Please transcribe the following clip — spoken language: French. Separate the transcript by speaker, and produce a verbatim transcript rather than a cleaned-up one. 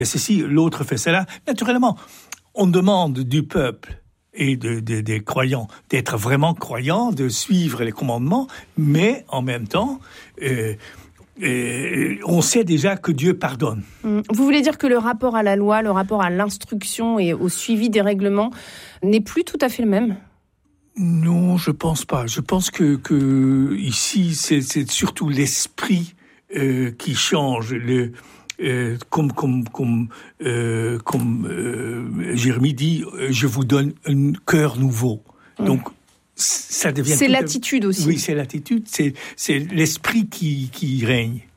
Speaker 1: ceci, l'autre fait cela. Naturellement, on demande du peuple et de, de, des croyants d'être vraiment croyants, de suivre les commandements, mais en même temps, euh, euh, on sait déjà que Dieu pardonne.
Speaker 2: Vous voulez dire que le rapport à la loi, le rapport à l'instruction et au suivi des règlements n'est plus tout à fait le même ?
Speaker 1: Non, je pense pas. Je pense que, que ici, c'est, c'est surtout l'esprit euh, qui change. Le, euh, comme comme comme euh, comme euh, Jérémie dit, je vous donne un cœur nouveau.
Speaker 2: Mmh.
Speaker 1: Donc ça devient.
Speaker 2: C'est l'attitude à... aussi.
Speaker 1: Oui, c'est l'attitude. C'est c'est l'esprit qui qui règne.